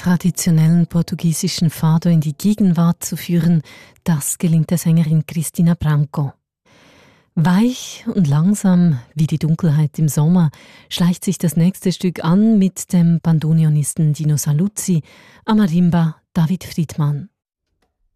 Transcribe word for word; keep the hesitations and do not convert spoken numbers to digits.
traditionellen portugiesischen Fado in die Gegenwart zu führen, das gelingt der Sängerin Cristina Branco. Weich und langsam wie die Dunkelheit im Sommer schleicht sich das nächste Stück an mit dem Bandoneonisten Dino Saluzzi, am Marimba David Friedman.